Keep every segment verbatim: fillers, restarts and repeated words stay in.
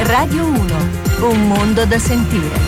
Radio uno, un mondo da sentire.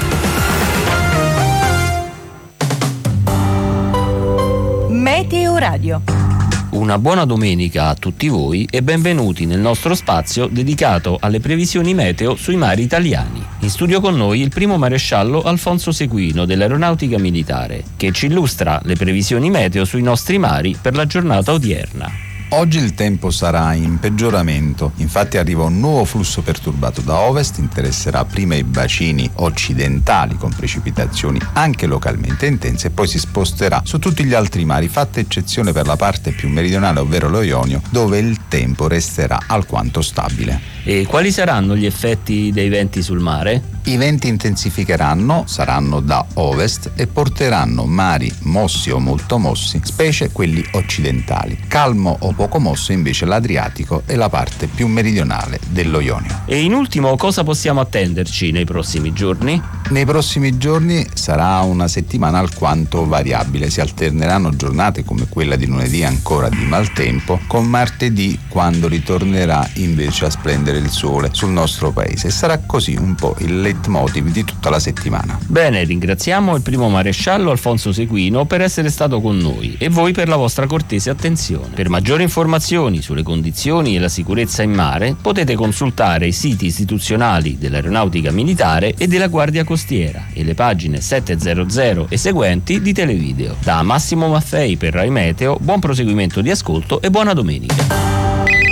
Meteo Radio. Una buona domenica a tutti voi e benvenuti nel nostro spazio dedicato alle previsioni meteo sui mari italiani. In studio con noi il primo maresciallo Alfonso Sequino dell'Aeronautica Militare, che ci illustra le previsioni meteo sui nostri mari per la giornata odierna. Oggi il tempo sarà in peggioramento, infatti arriva un nuovo flusso perturbato da ovest, interesserà prima i bacini occidentali con precipitazioni anche localmente intense e poi si sposterà su tutti gli altri mari, fatta eccezione per la parte più meridionale, ovvero lo Ionio, dove il tempo resterà alquanto stabile. E quali saranno gli effetti dei venti sul mare? I venti intensificheranno, saranno da ovest e porteranno mari mossi o molto mossi, specie quelli occidentali. Calmo o poco mosso invece l'Adriatico e la parte più meridionale dello Ionio. E in ultimo, cosa possiamo attenderci nei prossimi giorni? Nei prossimi giorni sarà una settimana alquanto variabile, si alterneranno giornate come quella di lunedì ancora di maltempo, con martedì quando ritornerà invece a splendere il sole sul nostro paese, e sarà così un po' il leitmotiv di tutta la settimana. Bene, ringraziamo il primo maresciallo Alfonso Sequino per essere stato con noi e voi per la vostra cortese attenzione. Per maggiori informazioni sulle condizioni e la sicurezza in mare potete consultare i siti istituzionali dell'Aeronautica Militare e della Guardia Costiera e le pagine settecento e seguenti di Televideo. Da Massimo Maffei per Rai Meteo, buon proseguimento di ascolto e buona domenica.